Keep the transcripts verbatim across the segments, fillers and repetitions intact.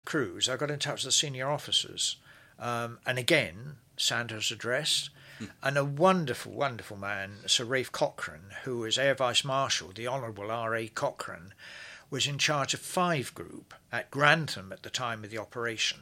cruise, I got in touch with the senior officers, um, and again, Sandhurst address, mm. and a wonderful, wonderful man, Sir Rafe Cochrane, who was Air Vice Marshal, the Honourable R A Cochrane, was in charge of Five Group at Grantham at the time of the operation.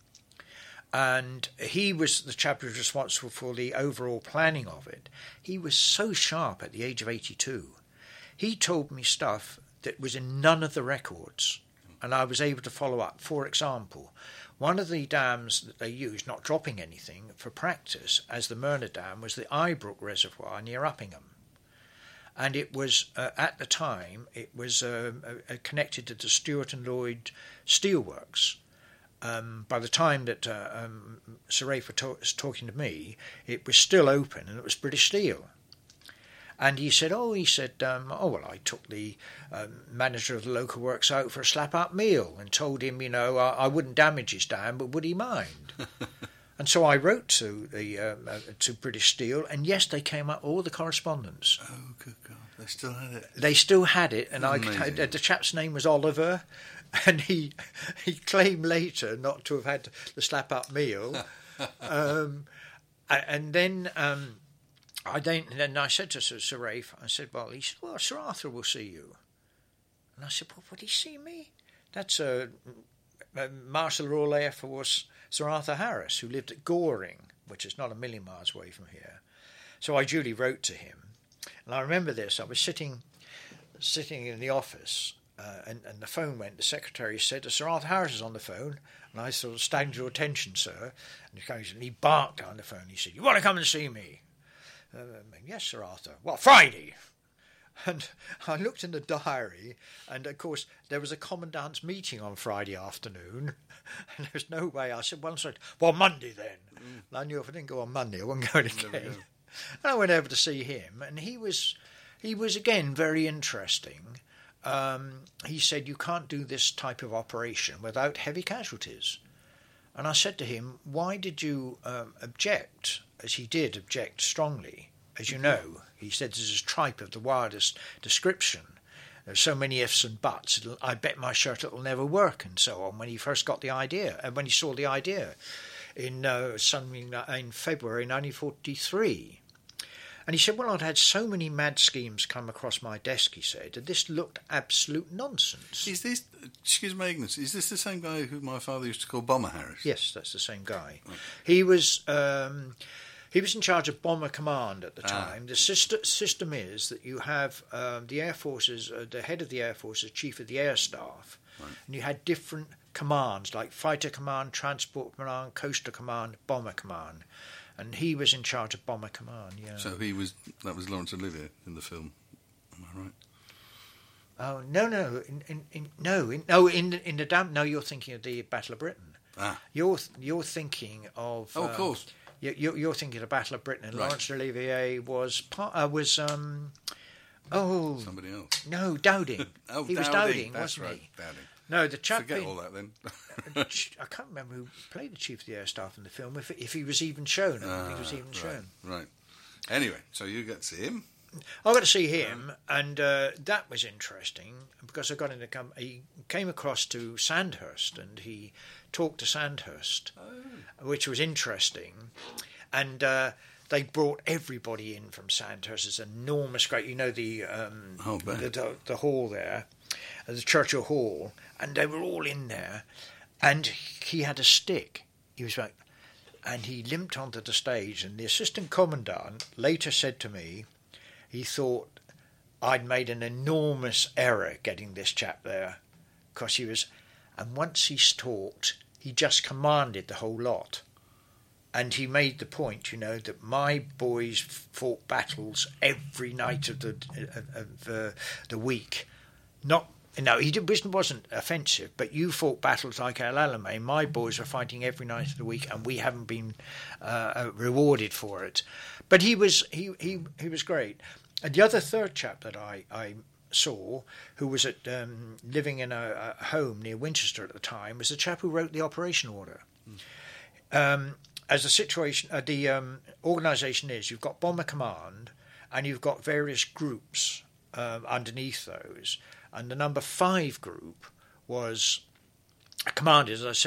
And he was the chap who was responsible for the overall planning of it. He was so sharp at the age of eighty-two. He told me stuff that was in none of the records, and I was able to follow up. For example, one of the dams that they used, not dropping anything, for practice, as the Myrna Dam, was the Ibrook Reservoir near Uppingham. And it was, uh, at the time, it was uh, uh, connected to the Stewart and Lloyd Steelworks. Um, by the time that uh, um, Sir Rafe was talking to me, it was still open and it was British Steel. And he said, oh, he said, um, oh, well, I took the um, manager of the local works out for a slap-up meal and told him, you know, I, I wouldn't damage his dam, but would he mind? And so I wrote to the um, uh, to British Steel, and yes, they came up all the correspondence. Oh, good God! They still had it. They still had it, and I, the chap's name was Oliver, and he he claimed later not to have had the slap up meal, um, and then um, I then then I said to Sir, Sir Rafe, I said, well, he said, well, Sir Arthur will see you, and I said, well, would he see me? That's a, a Marshal Royal Air Force. Sir Arthur Harris, who lived at Goring, which is not a million miles away from here. So I duly wrote to him. And I remember this. I was sitting sitting in the office, uh, and, and the phone went. The secretary said, Sir Arthur Harris is on the phone. And I sort of stagged your attention, sir. And he, and he barked down the phone. He said, you want to come and see me? Uh, yes, Sir Arthur. Well, Friday. And I looked in the diary, and of course there was a commandant's meeting on Friday afternoon, and there was no way. I said, well, I'm sorry. Well, Monday then. Mm. And I knew if I didn't go on Monday, I wasn't going again. Go. And I went over to see him, and he was, he was again very interesting. Um, he said, you can't do this type of operation without heavy casualties. And I said to him, why did you um, object, as he did object strongly? As you know, he said this is tripe of the wildest description. There's so many ifs and buts. It'll, I bet my shirt it'll never work, and so on. When he first got the idea, and when he saw the idea in uh, something in February nineteen forty-three, and he said, "Well, I'd had so many mad schemes come across my desk," he said, "and this looked absolute nonsense." Is this, excuse my ignorance, is this the same guy who my father used to call Bomber Harris? Yes, that's the same guy. Okay. He was. Um, He was in charge of Bomber Command at the time. Ah. The system, system is that you have um, the Air Forces, uh, the head of the Air Force is Chief of the Air Staff, right. And you had different commands like Fighter Command, Transport Command, Coastal Command, Bomber Command, and he was in charge of Bomber Command. Yeah. So he was that was Laurence Olivier in the film. Am I right? Oh no, no, in, in, in, no, in, no, in the, in the dam. No, you're thinking of the Battle of Britain. Ah. You're you're thinking of. Oh, um, of course. You're thinking of the Battle of Britain, and right. Laurence Olivier was part, uh, was um, oh somebody else. No, Dowding. oh, he Dowding. was Dowding, That's wasn't right. he? Dowding. No, the chap. Forget in, all that then. I can't remember who played the Chief of the Air Staff in the film. If if he was even shown, I uh, think he was even right, shown. Right. Anyway, so you got to see him. I got to see him, and uh, that was interesting because I got in a com- he came across to Sandhurst, and he talked to Sandhurst, oh. which was interesting. And uh, they brought everybody in from Sandhurst. It's enormous, great. You know the um, oh, the, the the hall there, the Churchill Hall, and they were all in there. And he had a stick. He was like, and he limped onto the stage. And the assistant commandant later said to me, he thought I'd made an enormous error getting this chap there, because he was. And once he talked, he just commanded the whole lot. And he made the point, you know, that my boys fought battles every night of the of, of uh, the week. Not, no, he wasn't offensive, but you fought battles like El Alamein. My boys were fighting every night of the week, and we haven't been uh, rewarded for it. But he was he he he was great. And the other third chap that I I saw, who was at um, living in a, a home near Winchester at the time, was the chap who wrote the operation order. Mm. Um, As the situation, uh, the um, organisation is, you've got Bomber Command, and you've got various groups um, underneath those. And the number five group was commanded, as I said,